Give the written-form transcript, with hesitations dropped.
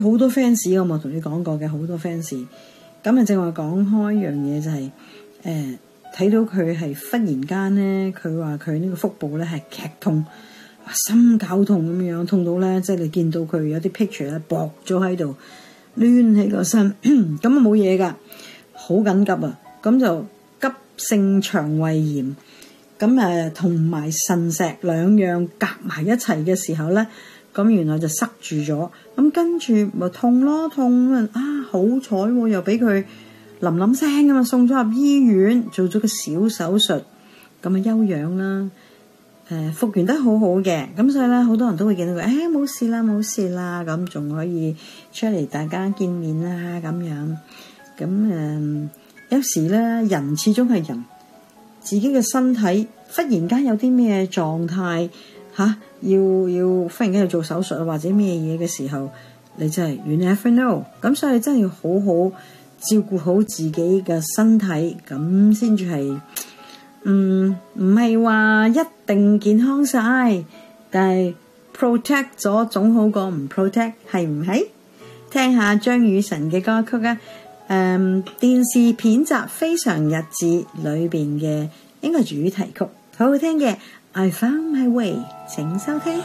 好多 fans， 我冇同你講過嘅，好多 fans。咁啊，正話講開一樣嘢就係睇到佢係忽然間咧，佢話佢呢個腹部咧係劇痛，心絞痛咁樣，痛到咧即係你見到佢有啲 picture 咧駁咗喺度，攣起個身，咁啊冇嘢㗎，好緊急啊，咁就急性腸胃炎，咁同埋腎石兩樣夾埋一齊嘅時候咧。咁原來就塞住咗，咁跟住咪痛咯，痛啊！好彩又俾佢冧冧聲咁啊，送咗入醫院做咗個小手術，咁啊休養啦。復原得好好嘅，咁所以咧好多人都會見到佢，冇事啦冇事啦，咁仲可以出嚟大家見面啦咁樣。咁有時咧人始終係人，自己嘅身體忽然間有啲咩狀態要忽然間要做手術或者咩嘢嘅時候，你真係 you never know。咁所以真係要好好照顧好自己嘅身體，咁先至係唔係話一定健康晒，但係 protect 咗總好過唔 protect， 係唔係？聽下張雨晨嘅歌曲啊，電視片集《非常日誌》裏邊嘅應該係主題曲，好好聽嘅。I found my way， 請收聽。